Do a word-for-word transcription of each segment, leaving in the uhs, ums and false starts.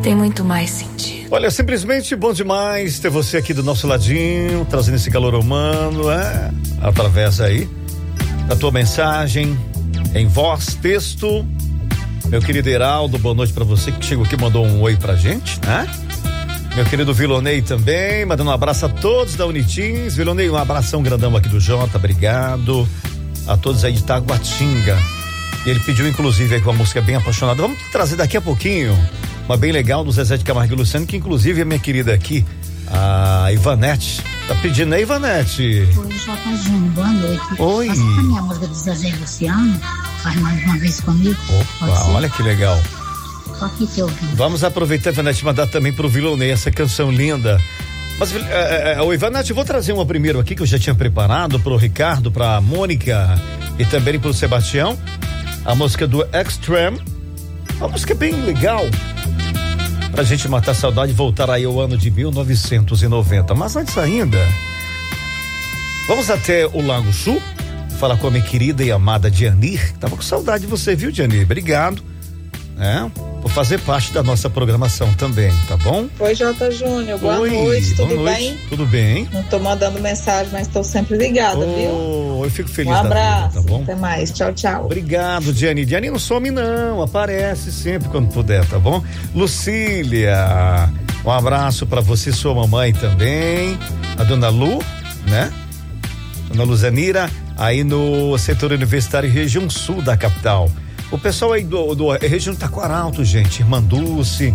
tem muito mais sentido. Olha, simplesmente bom demais ter você aqui do nosso ladinho, trazendo esse calor humano, é, através aí da tua mensagem em voz, texto. Meu querido Heraldo, boa noite pra você que chegou aqui e mandou um oi pra gente, né? Meu querido Vilonei também, mandando um abraço a todos da Unitins. Vilonei, um abração grandão aqui do Jota, obrigado a todos aí de Taguatinga. E ele pediu inclusive aí com uma música bem apaixonada. Vamos trazer daqui a pouquinho uma bem legal do Zezé de Camargo e Luciano, que inclusive a minha querida aqui, a Ivanete, tá pedindo, né, Ivanete? Oi, Jota Júnior, boa noite. Oi. Passa pra minha música do Zezé e Luciano, faz mais uma vez comigo. Opa, olha que legal. Tô aqui te ouvindo. Vamos aproveitar, Ivanete, mandar também pro Vilonei essa canção linda. Mas, é, é, o Ivanete, eu vou trazer uma primeiro aqui que eu já tinha preparado pro Ricardo, pra Mônica e também pro Sebastião. A música do Extreme, uma música bem legal pra gente matar a saudade e voltar aí ao ano de mil novecentos e noventa. Mas antes ainda, vamos até o Lago Sul falar com a minha querida e amada Dianir. Tava com saudade de você, viu, Dianir? Obrigado, né, por fazer parte da nossa programação também, tá bom? Oi, Jota Júnior, boa Oi, noite, tudo boa noite. bem? Tudo bem. Não tô mandando mensagem, mas tô sempre ligada, oh, viu? Eu fico feliz um da vida, abraço, tá bom? Até mais, tchau, tchau. Obrigado, Diane. Diane não some não, aparece sempre quando puder, tá bom? Lucília, um abraço pra você e sua mamãe também, a dona Lu, né? Dona Luzanira, aí no setor universitário região sul da capital. O pessoal aí do, do região Taquaralto, gente, Irmã Dulce,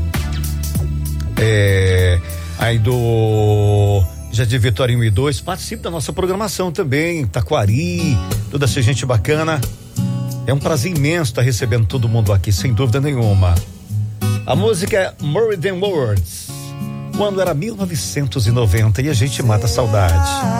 é, aí do Jardim Vitória um e dois, participe da nossa programação também, Taquari, toda essa gente bacana. É um prazer imenso estar recebendo todo mundo aqui, sem dúvida nenhuma. A música é More Than Words, quando era mil novecentos e noventa, e a gente mata a saudade.